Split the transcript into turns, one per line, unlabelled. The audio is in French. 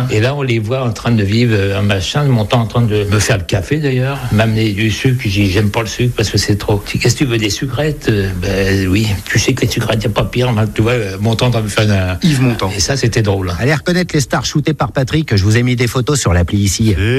Et là, on les voit en train de vivre un machin, montant en train de me faire le café d'ailleurs, m'amener du sucre. Je dis, j'aime pas le sucre parce que c'est trop. Je dis, qu'est-ce que tu veux, des sucrètes? Ben oui, tu sais que les sucrètes, il n'y a pas pire. Tu vois, Montand en train de me faire un...
Yves Montand.
Et ça, c'était drôle.
Allez reconnaître les stars shootées par Patrick. Je vous ai mis des photos sur l'appli ici.